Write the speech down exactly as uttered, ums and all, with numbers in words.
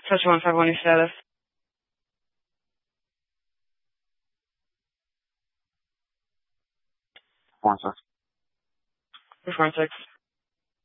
Touch one five one, your status. One six. Three four six.